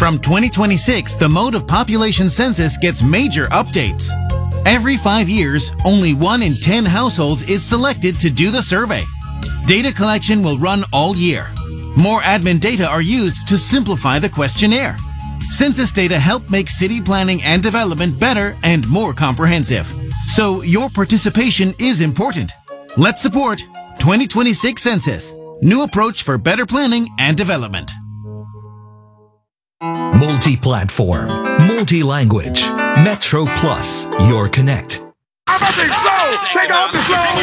From 2026, the mode of population census gets major updates. Every 5 years, only 1 in 10 households is selected to do the survey. Data collection will run all year. More admin data are used to simplify the questionnaire. Census data help make city planning and development better and more comprehensive. So your participation is important. Let's support 2026 Census. New approach for better planning and development. Multi-platform, multi-language, Metro Plus, your connect. I'm about to explode! Take off the slow!